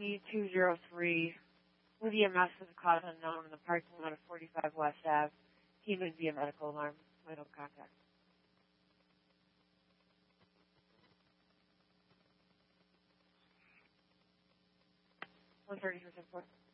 C203 with EMS as a cause unknown in the parking lot of 45 West Ave. Team would be a medical alarm. Vital contact. 130 for 10-4.